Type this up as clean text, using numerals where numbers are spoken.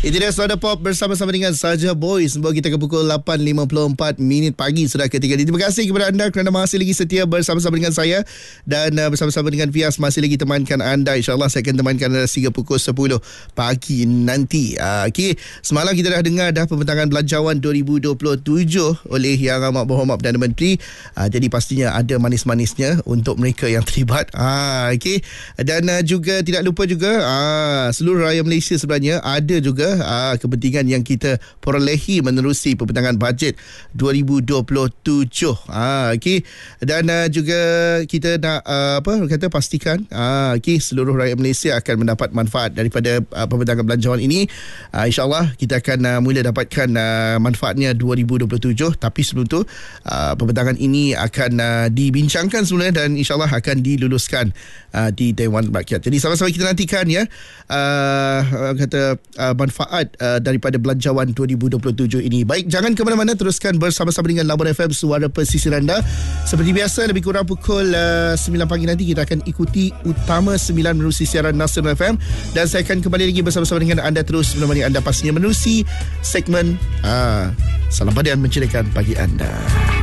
Itu dia Suara Pop bersama-sama dengan Saja Boys. Membawa kita ke pukul 8.54 pagi sudah ketika ini. Terima kasih kepada anda kerana masih lagi setia bersama-sama dengan saya. Dan bersama-sama dengan Fias masih lagi temankan anda. InsyaAllah saya akan temankan anda sehingga pukul 10 pagi nanti. Okey, semalam kita dah dengar dah pembentangan Belanjawan 2027 oleh Yang Amat Berhormat Perdana Menteri. Jadi pastinya ada manis-manisnya untuk mereka yang terlibat. Okey. Dan juga tidak lupa juga seluruh rakyat Malaysia sebenarnya ada juga kepentingan yang kita perolehi menerusi pembentangan bajet 2027. Okey. Dan juga kita nak pastikan seluruh rakyat Malaysia akan mendapat manfaat daripada pembentangan belanjawan ini. InsyaAllah kita akan mula dapatkan manfaatnya 2027. Tapi sebelum tu pembentangan ini akan dibincangkan sebenarnya dan insyaAllah akan diluluskan di Dewan Rakyat. Jadi sama-sama kita nantikan ya manfaat daripada Belanjawan 2027 ini. Baik, jangan ke mana-mana, teruskan bersama-sama dengan Labuan FM Suara Pesisir anda. Seperti biasa lebih kurang pukul 9 pagi nanti kita akan ikuti Utama 9 menerusi siaran Nasional FM dan saya akan kembali lagi bersama-sama dengan anda terus menemani anda pastinya menerusi segmen Salam Padan menceriakan pagi anda.